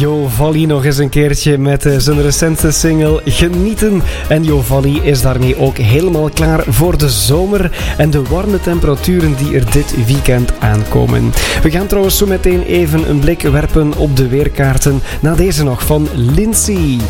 Jo Valli nog eens een keertje met zijn recente single Genieten. En Jo Valli is daarmee ook helemaal klaar voor de zomer en de warme temperaturen die er dit weekend aankomen. We gaan trouwens zo meteen even een blik werpen op de weerkaarten na deze nog van Lindsay.